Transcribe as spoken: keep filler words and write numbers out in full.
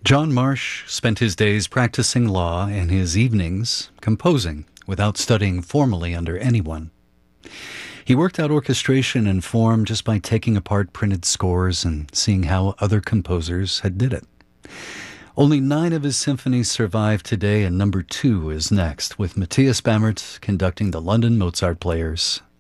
John Marsh spent his days practicing law and his evenings composing without studying formally under anyone. He worked out orchestration and form just by taking apart printed scores and seeing how other composers had did it. Only nine of his symphonies survive today, and number two is next, with Matthias Bamert conducting the London Mozart Players.